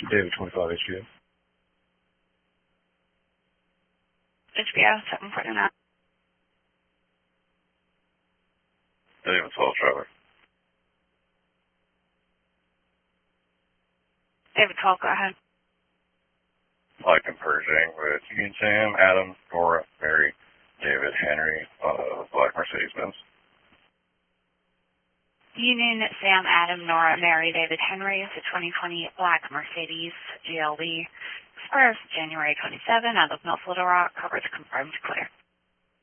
David 25 HBO. HBO 749. David 12 Trevor. David 12, go ahead. Mike and Pershing with Union Sam, Adam, Nora, Mary, David, Henry, Black Mercedes-Benz. Union Sam, Adam, Nora, Mary, David, Henry is a 2020 Black Mercedes GLB. Expires January 27 out of North Little Rock. Coverage confirmed clear.